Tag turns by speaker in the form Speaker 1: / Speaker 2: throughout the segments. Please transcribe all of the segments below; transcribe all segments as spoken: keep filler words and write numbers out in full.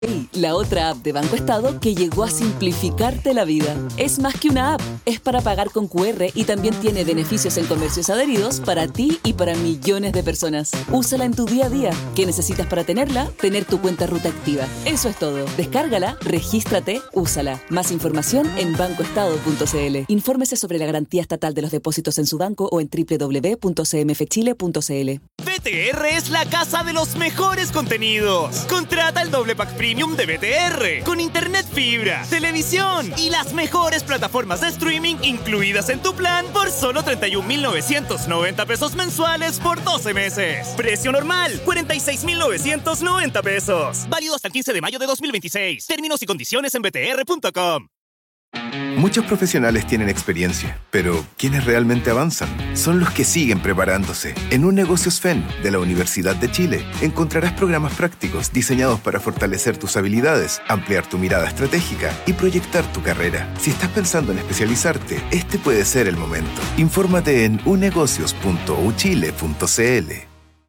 Speaker 1: Hey, la otra app de Banco Estado que llegó a simplificarte la vida. Es más que una app, es para pagar con cu erre y también tiene beneficios en comercios adheridos para ti y para millones de personas. Úsala en tu día a día. ¿Qué necesitas para tenerla? Tener tu cuenta ruta activa. Eso es todo. Descárgala, regístrate, úsala. Más información en banco estado punto c l. Infórmese sobre la garantía estatal de los depósitos en su banco o en doble u doble u doble u punto c m f chile punto c l.
Speaker 2: B T R es la casa de los mejores contenidos. Contrata el doble pack premium de B T R con internet fibra, televisión y las mejores plataformas de streaming incluidas en tu plan por solo treinta y un mil novecientos noventa pesos mensuales por doce meses. Precio normal, cuarenta y seis mil novecientos noventa pesos. Válido hasta el quince de mayo de dos mil veintiséis. Términos y condiciones en b t r punto com.
Speaker 3: Muchos profesionales tienen experiencia, pero ¿quiénes realmente avanzan? Son los que siguen preparándose. En Un Negocios F E N de la Universidad de Chile encontrarás programas prácticos diseñados para fortalecer tus habilidades, ampliar tu mirada estratégica y proyectar tu carrera. Si estás pensando en especializarte, este puede ser el momento. Infórmate en u negocios punto u chile punto c l.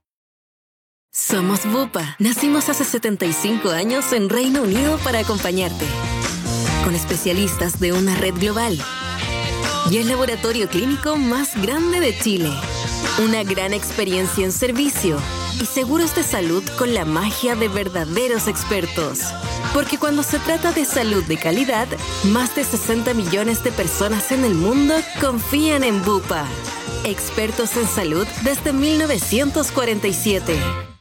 Speaker 4: Somos Bupa. Nacimos hace setenta y cinco años en Reino Unido para acompañarte. Con especialistas de una red global. Y el laboratorio clínico más grande de Chile. Una gran experiencia en servicio. Y seguros de salud con la magia de verdaderos expertos. Porque cuando se trata de salud de calidad, más de sesenta millones de personas en el mundo confían en Bupa. Expertos en salud desde mil novecientos cuarenta y siete.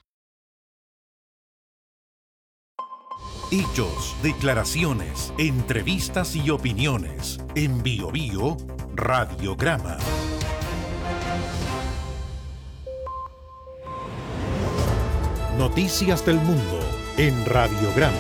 Speaker 5: Hechos, declaraciones, entrevistas y opiniones. En Bio Bio, Radiograma. Noticias del mundo en Radiograma.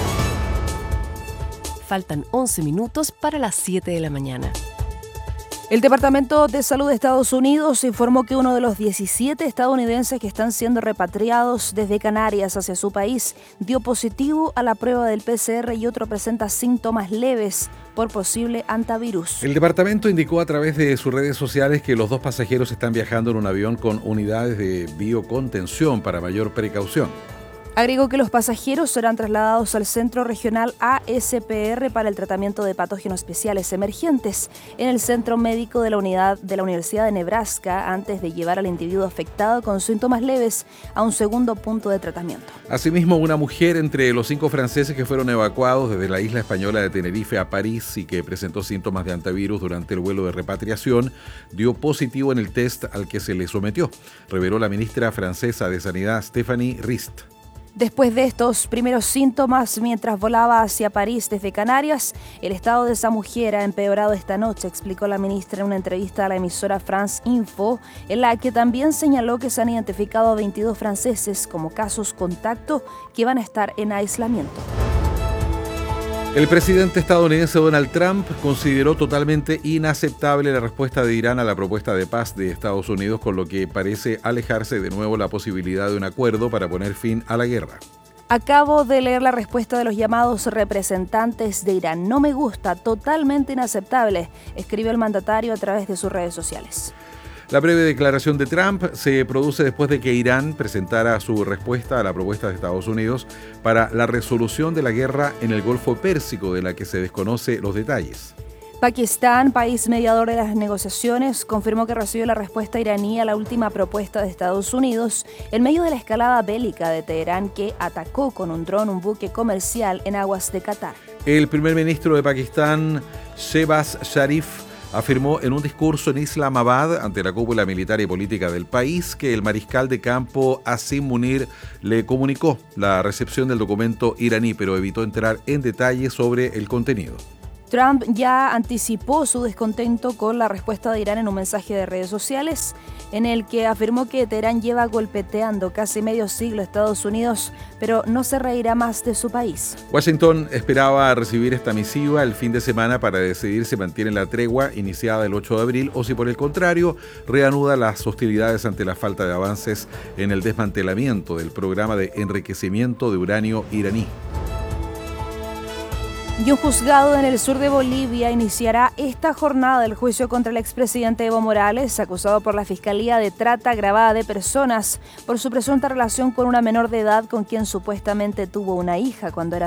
Speaker 6: Faltan once minutos para las siete de la mañana.
Speaker 7: El Departamento de Salud de Estados Unidos informó que uno de los diecisiete estadounidenses que están siendo repatriados desde Canarias hacia su país dio positivo a la prueba del P C R y otro presenta síntomas leves por posible hantavirus.
Speaker 8: El departamento indicó a través de sus redes sociales que los dos pasajeros están viajando en un avión con unidades de biocontención para mayor precaución.
Speaker 7: Agregó que los pasajeros serán trasladados al Centro Regional A S P R para el tratamiento de patógenos especiales emergentes en el Centro Médico de la Unidad de la Universidad de Nebraska antes de llevar al individuo afectado con síntomas leves a un segundo punto de tratamiento.
Speaker 8: Asimismo, una mujer entre los cinco franceses que fueron evacuados desde la isla española de Tenerife a París y que presentó síntomas de hantavirus durante el vuelo de repatriación dio positivo en el test al que se le sometió, reveló la ministra francesa de Sanidad Stéphanie Rist.
Speaker 7: Después de estos primeros síntomas, mientras volaba hacia París desde Canarias, el estado de esa mujer ha empeorado esta noche, explicó la ministra en una entrevista a la emisora France Info, en la que también señaló que se han identificado a veintidós franceses como casos contacto que van a estar en aislamiento.
Speaker 8: El presidente estadounidense Donald Trump consideró totalmente inaceptable la respuesta de Irán a la propuesta de paz de Estados Unidos, con lo que parece alejarse de nuevo la posibilidad de un acuerdo para poner fin a la guerra.
Speaker 7: Acabo de leer la respuesta de los llamados representantes de Irán. No me gusta, totalmente inaceptable, escribió el mandatario a través de sus redes sociales.
Speaker 8: La breve declaración de Trump se produce después de que Irán presentara su respuesta a la propuesta de Estados Unidos para la resolución de la guerra en el Golfo Pérsico, de la que se desconoce los detalles.
Speaker 7: Pakistán, país mediador de las negociaciones, confirmó que recibió la respuesta iraní a la última propuesta de Estados Unidos en medio de la escalada bélica de Teherán, que atacó con un dron un buque comercial en aguas de Qatar.
Speaker 8: El primer ministro de Pakistán, Shehbaz Sharif, afirmó en un discurso en Islamabad ante la cúpula militar y política del país que el mariscal de campo Asim Munir le comunicó la recepción del documento iraní, pero evitó entrar en detalle sobre el contenido.
Speaker 7: Trump ya anticipó su descontento con la respuesta de Irán en un mensaje de redes sociales en el que afirmó que Teherán lleva golpeteando casi medio siglo a Estados Unidos, pero no se reirá más de su país.
Speaker 8: Washington esperaba recibir esta misiva el fin de semana para decidir si mantiene la tregua iniciada el ocho de abril o si por el contrario reanuda las hostilidades ante la falta de avances en el desmantelamiento del programa de enriquecimiento de uranio iraní.
Speaker 7: Y un juzgado en el sur de Bolivia iniciará esta jornada el juicio contra el expresidente Evo Morales, acusado por la Fiscalía de trata agravada de personas por su presunta relación con una menor de edad con quien supuestamente tuvo una hija cuando era